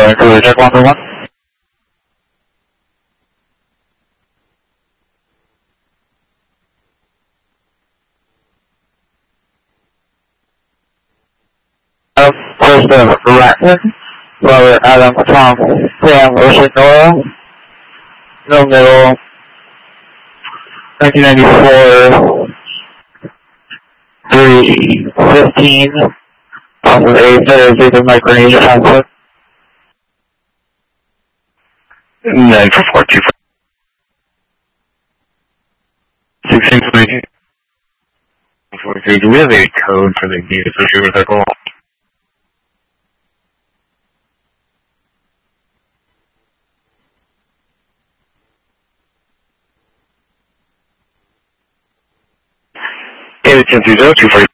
Cruiser check 141. First Latin, Robert Adam Tom Sam Ocean Nora, no middle, 1994, 315, off of 8 micronesia concept. 94424. 1622. 43. Do we have a code for the gate associated with our call? David 1030, 240.